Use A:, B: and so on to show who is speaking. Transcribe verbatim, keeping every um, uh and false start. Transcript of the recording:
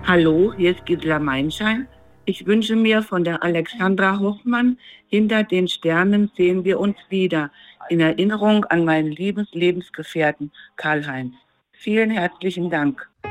A: Hallo, hier ist Gisela Meinschein. Ich wünsche mir von der Alexandra Hochmann „Hinter den Sternen sehen wir uns wieder" in Erinnerung an meinen lieben Lebensgefährten Karl-Heinz. Vielen herzlichen Dank.